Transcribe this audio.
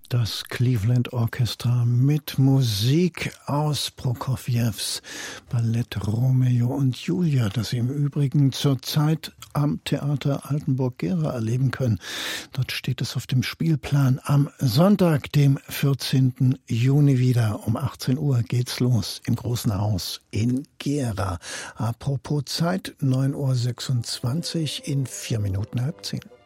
Das Cleveland Orchestra mit Musik aus Prokofjews Ballett Romeo und Julia, das Sie im Übrigen zurzeit am Theater Altenburg-Gera erleben können. Dort steht es auf dem Spielplan. Am Sonntag, dem 14. Juni wieder um 18 Uhr geht's los im Großen Haus in Gera. Apropos Zeit, 9:26 Uhr in 4 Minuten 9:30.